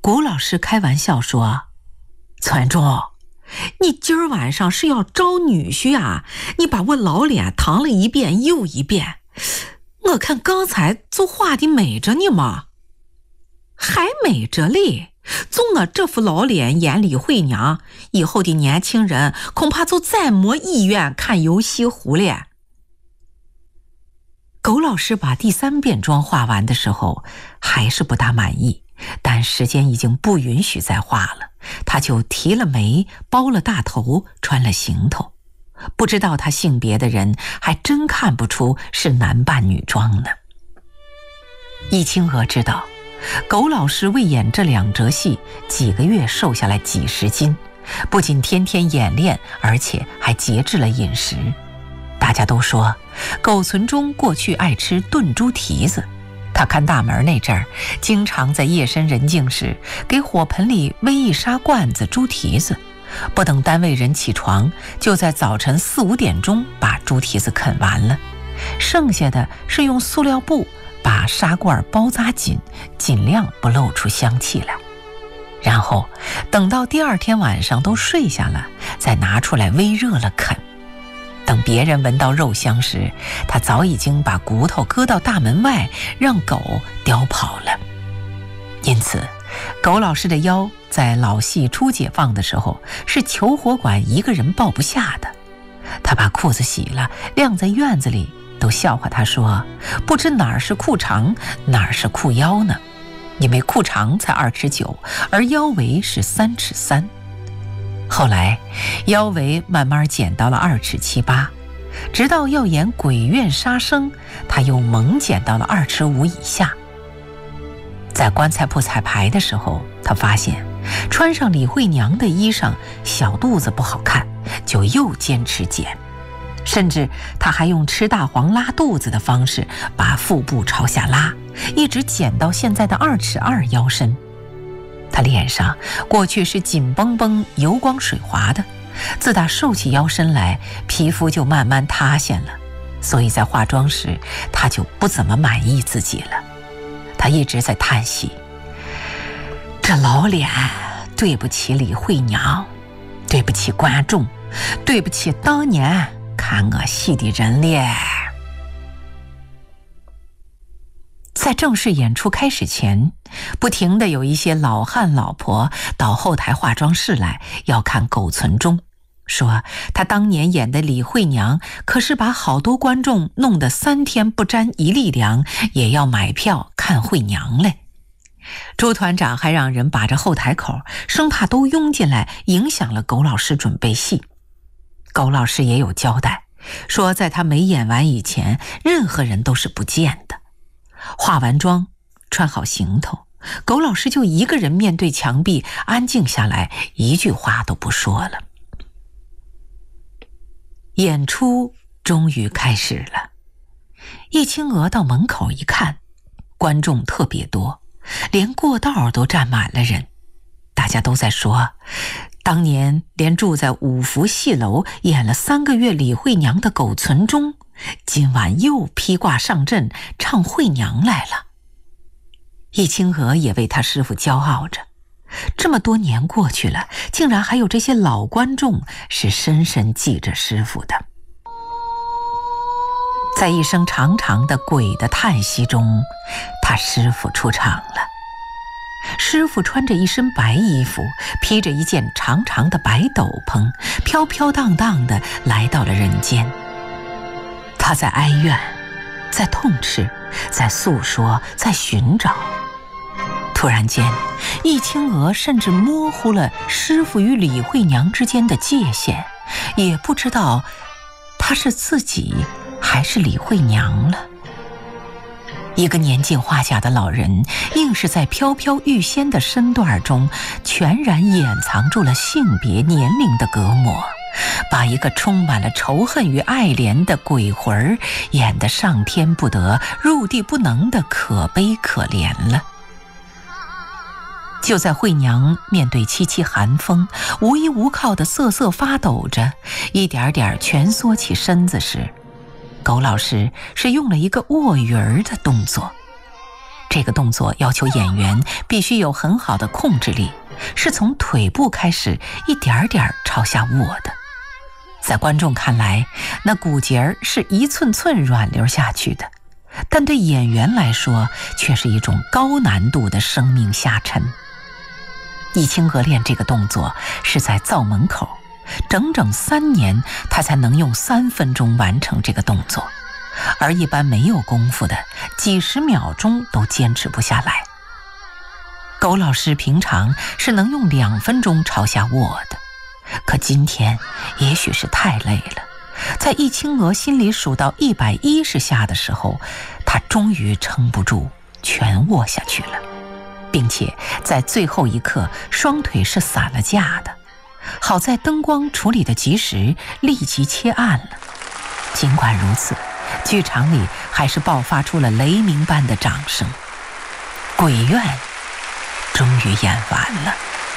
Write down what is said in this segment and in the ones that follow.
谷老师开玩笑说：“村中，你今儿晚上是要招女婿啊？你把我老脸搪了一遍又一遍，我看刚才就画的美着呢嘛。”“还美着嘞，就我这副老脸演李慧娘，以后的年轻人恐怕就再没意愿看游西湖了。”狗老师把第3遍妆画完的时候还是不大满意，但时间已经不允许再画了，他就提了眉，包了大头，穿了行头。不知道他性别的人还真看不出是男扮女装呢。易清娥知道狗老师为演这2折戏几个月瘦下来几10斤，不仅天天演练，而且还节制了饮食。大家都说狗存中过去爱吃炖猪蹄子，他看大门那阵儿，经常在夜深人静时给火盆里煨一砂罐子猪蹄子，不等单位人起床，就在早晨4、5点钟把猪蹄子啃完了，剩下的是用塑料布把砂罐包扎紧，尽量不露出香气来。然后等到第2天晚上都睡下了，再拿出来煨热了啃。等别人闻到肉香时，他早已经把骨头搁到大门外，让狗叼跑了。因此狗老师的腰在老戏初解放的时候是求活馆一个人抱不下的。他把裤子洗了，晾在院子里，都笑话他说不知哪儿是裤长，哪儿是裤腰呢，因为裤长才2尺9，而腰围是3尺3。后来腰围慢慢减到了2尺7、8，直到要演鬼院杀生，他又猛减到了2尺5以下。在棺材铺彩排的时候，他发现穿上李慧娘的衣裳小肚子不好看，就又坚持减，甚至他还用吃大黄拉肚子的方式把腹部朝下拉，一直减到现在的2尺2腰身。他脸上过去是紧绷绷油光水滑的，自打瘦起腰身来，皮肤就慢慢塌陷了，所以在化妆时他就不怎么满意自己了。他一直在叹息，这老脸对不起李慧娘，对不起观众，对不起当年看我戏的人咧。在正式演出开始前，不停地有一些老汉老婆到后台化妆室来要看狗存中，说他当年演的李慧娘可是把好多观众弄得3天不沾一粒粮，也要买票看慧娘嘞。朱团长还让人把着后台口，生怕都拥进来影响了狗老师准备戏。狗老师也有交代，说在他没演完以前，任何人都是不见的。化完妆，穿好行头，狗老师就一个人面对墙壁，安静下来，一句话都不说了。演出终于开始了。易清娥到门口一看，观众特别多，连过道都站满了人。大家都在说，当年连住在5福戏楼演了3个月李慧娘的狗存中，今晚又披挂上阵唱慧娘来了。易清娥也为他师父骄傲着，这么多年过去了，竟然还有这些老观众是深深记着师父的。在一声长长的鬼的叹息中，他师父出场了。师父穿着一身白衣服，披着一件长长的白斗篷，飘飘荡荡地来到了人间。他在哀怨，在痛斥，在诉说，在寻找。突然间，易清娥甚至模糊了师父与李慧娘之间的界限，也不知道他是自己还是李慧娘了。一个年近花甲的老人，硬是在飘飘欲仙的身段中，全然掩藏住了性别年龄的隔膜，把一个充满了仇恨与爱怜的鬼魂演得上天不得入地不能的可悲可怜了。就在慧娘面对凄凄寒风，无依无靠的瑟瑟发抖着，一点点蜷缩起身子时，狗老师是用了一个卧鱼儿的动作。 这个动作要求演员必须有很好的控制力，是从腿部开始一点点朝下卧的。在观众看来，那骨节是一寸寸软流下去的，但对演员来说却是一种高难度的生命下沉。易清娥练这个动作是在灶门口，整整3年他才能用3分钟完成这个动作，而一般没有功夫的几十秒钟都坚持不下来。苟老师平常是能用2分钟朝下卧的，可今天也许是太累了，在易清娥心里数到110下的时候，他终于撑不住全卧下去了，并且在最后一刻双腿是散了架的。好在灯光处理的及时，立即切暗了。尽管如此，剧场里还是爆发出了雷鸣般的掌声。鬼怨终于演完了。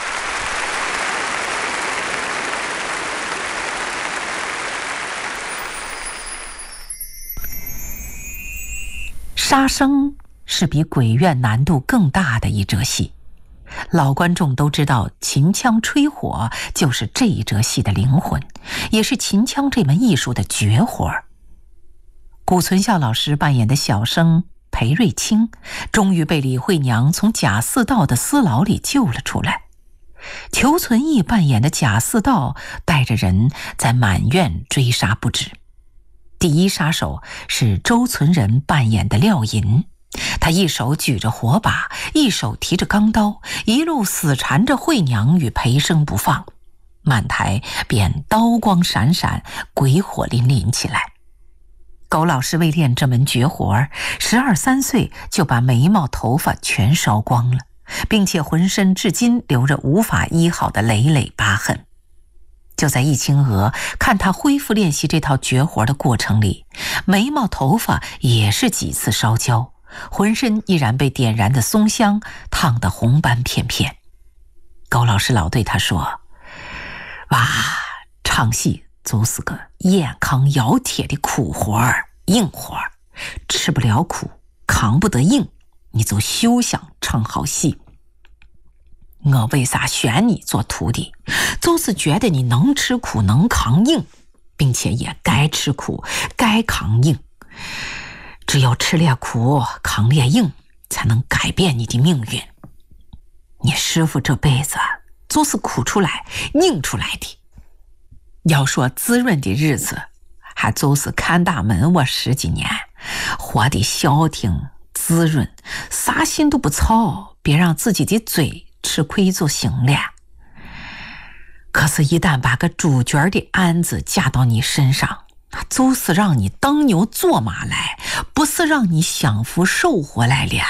杀生是比鬼怨难度更大的一折戏，老观众都知道秦腔吹火就是这一折戏的灵魂，也是秦腔这门艺术的绝活。古存孝老师扮演的小生裴瑞清终于被李慧娘从贾似道的私牢里救了出来。裘存义扮演的贾似道带着人在满院追杀不止。第一杀手是周存仁扮演的廖银，他一手举着火把，一手提着钢刀，一路死缠着慧娘与裴生不放，满台便刀光闪闪，鬼火淋淋起来。苟老师为练这门绝活，12、13岁就把眉毛头发全烧光了，并且浑身至今留着无法医好的累累疤痕。就在易清娥看他恢复练习这套绝活的过程里，眉毛头发也是几次烧焦，浑身依然被点燃的松香烫得红斑片片。苟老师老对他说：“哇，唱戏就是个咽糠咬铁的苦活儿、硬活儿，吃不了苦，扛不得硬，你就休想唱好戏。我为啥选你做徒弟？就是觉得你能吃苦，能扛硬，并且也该吃苦，该扛硬。只有吃烈苦，扛烈硬，才能改变你的命运。你师父这辈子就是苦出来、硬出来的。要说滋润的日子，还就是看大门我10几年，活得消停滋润，啥心都不操，别让自己的嘴吃亏就行了。可是一旦把个主角的案子架到你身上，就是让你当牛做马来，不是让你享福受活来了。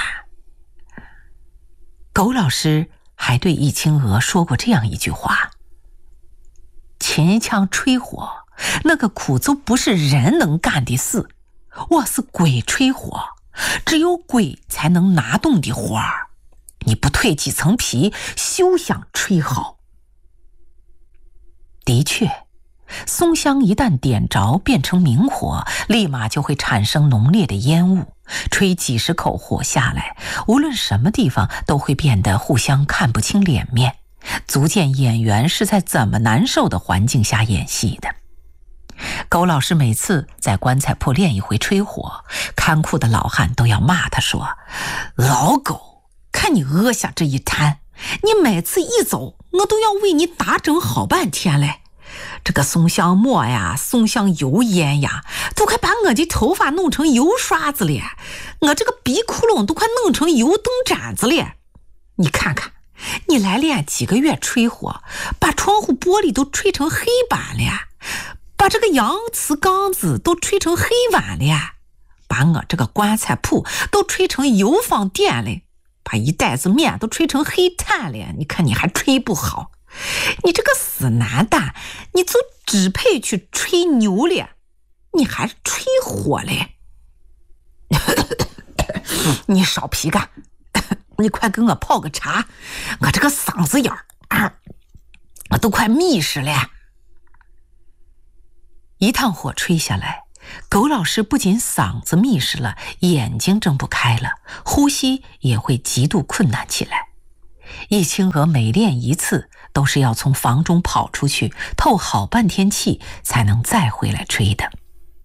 苟老师还对易清娥说过这样一句话：秦腔吹火，那个苦就不是人能干的事，我是鬼吹火，只有鬼才能拿动的活儿。你不蜕几层皮，休想吹好。的确，松香一旦点着变成明火，立马就会产生浓烈的烟雾，吹几10口火下来，无论什么地方都会变得互相看不清脸面，足见演员是在怎么难受的环境下演戏的。苟老师每次在棺材铺练一回吹火，看库的老汉都要骂他说：老狗，看你额下这一摊，你每次一走，我都要为你打整好半天嘞。这个松香末呀，松香油烟呀，都快把我的头发弄成油刷子了，我这个鼻窟窿都快弄成油灯盏子了。你看看，你来练几个月吹火，把窗户玻璃都吹成黑板了，把这个洋瓷缸子都吹成黑碗了，把我这个棺材铺都吹成油坊店了，把一袋子面都吹成黑炭了，你看你还吹不好。你这个死男蛋，你就只配去吹牛了，你还是吹火嘞。你少皮干，你快给我泡个茶，我这个嗓子眼儿我都快密实了。一趟火吹下来， 狗老师不仅嗓子密实了，眼睛睁不开了，呼吸也会极度困难起来。易清娥每练一次，都是要从房中跑出去，透好半天气，才能再回来吹的。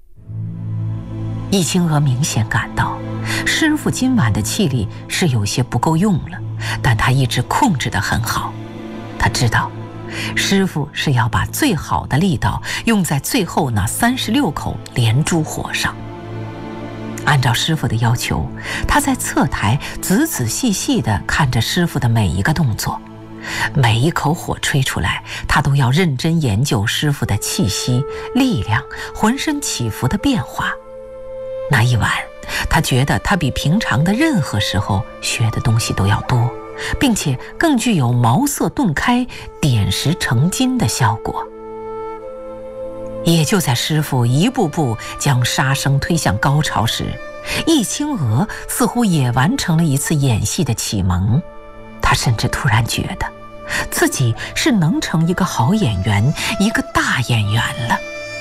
易清娥明显感到，师傅今晚的气力是有些不够用了，但他一直控制得很好。他知道，师傅是要把最好的力道用在最后那36口连珠火上。按照师傅的要求，他在侧台仔仔细细地看着师傅的每一个动作，每一口火吹出来，他都要认真研究师傅的气息、力量、浑身起伏的变化。那一晚，他觉得他比平常的任何时候学的东西都要多，并且更具有茅塞顿开、点石成金的效果。也就在师傅一步步将杀生推向高潮时，易清娥似乎也完成了一次演戏的启蒙。他甚至突然觉得自己是能成一个好演员，一个大演员了。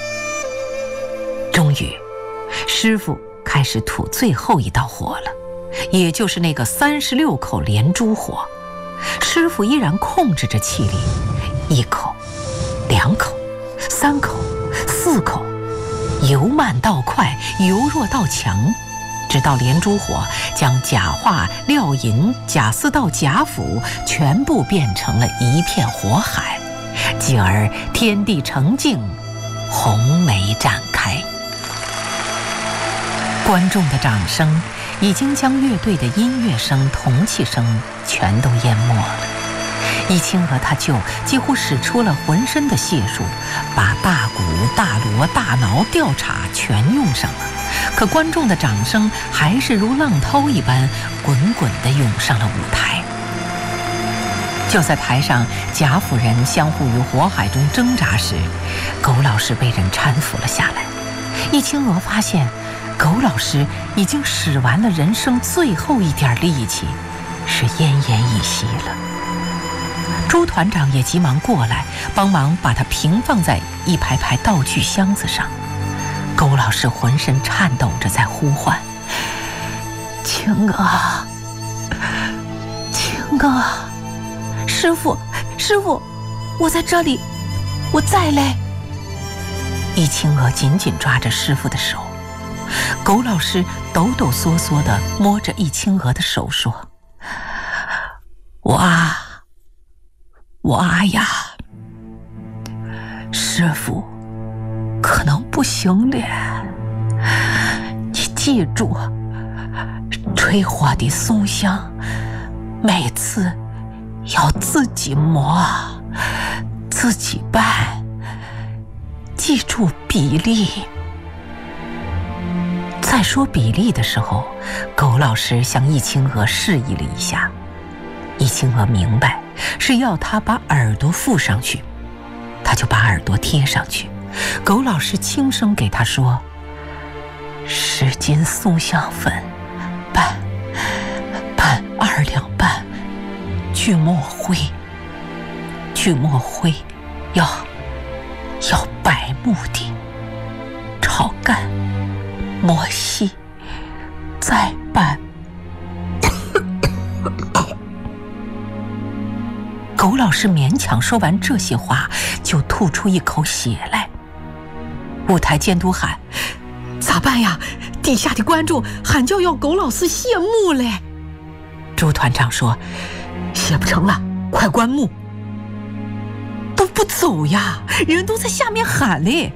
终于，师傅开始吐最后一道火了，也就是那个36口连珠火。师傅依然控制着气力，1口、2口、3口、4口，由慢到快，由弱到强，直到连珠火将假话、料银、假丝道、假斧全部变成了一片火海，继而天地澄净，红梅展开。观众的掌声已经将乐队的音乐声、铜器声全都淹没了。易清娥他就几乎使出了浑身的解数，把大鼓、大锣、大挠、吊镲全用上了。可观众的掌声还是如浪涛一般滚滚地涌上了舞台。就在台上贾府人相互于火海中挣扎时，狗老师被人搀扶了下来。易清娥发现狗老师已经使完了人生最后一点力气，是奄奄一息了。朱团长也急忙过来，帮忙把他平放在一排排道具箱子上。狗老师浑身颤抖着在呼唤：“清娥，清娥，师傅，师傅，我在这里，我在嘞。”易清娥紧紧抓着师傅的手，狗老师抖抖嗦嗦地摸着易清娥的手说：“娃呀，师傅可能不行了，你记住，吹火的松香每次要自己磨，自己拌，记住比例。”在说比例的时候，狗老师向易清娥示意了一下。易清娥明白是要他把耳朵附上去，他就把耳朵贴上去。狗老师轻声给他说：“10斤松香粉，拌2两半，去磨灰，去磨灰，要白木的，炒干，磨细，再拌。”狗老师勉强说完这些话，就吐出一口血来。舞台监督喊：“咋办呀？底下的观众喊叫要狗老师谢幕嘞！”朱团长说：“谢不成了，快关幕！”都不走呀，人都在下面喊嘞。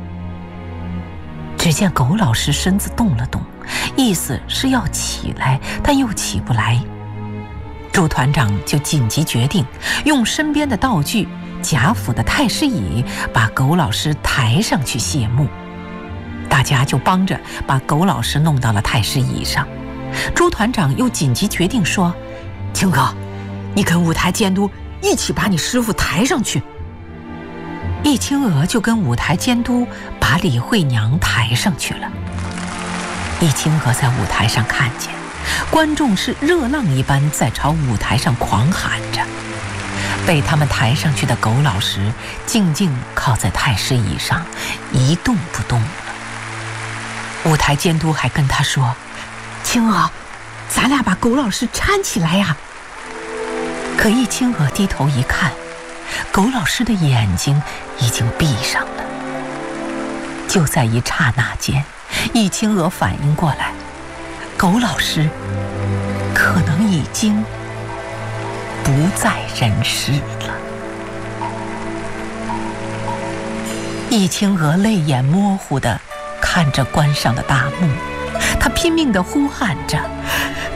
只见狗老师身子动了动，意思是要起来，但又起不来。朱团长就紧急决定，用身边的道具贾府的太师椅把狗老师抬上去谢幕。大家就帮着把狗老师弄到了太师椅上。朱团长又紧急决定说：“清哥，你跟舞台监督一起把你师傅抬上去。”易清娥就跟舞台监督把李慧娘抬上去了。易清娥在舞台上看见观众是热浪一般在朝舞台上狂喊着。被他们抬上去的狗老师静静靠在太师椅上，一动不动了。 舞台监督还跟他说：“青娥，咱俩把狗老师搀起来呀。”可易青娥低头一看，狗老师的眼睛已经闭上了。就在一刹那间，易青娥反应过来，狗老师可能已经不在人世了。易青娥泪眼模糊地看着关上的大幕，她拼命地呼喊着：“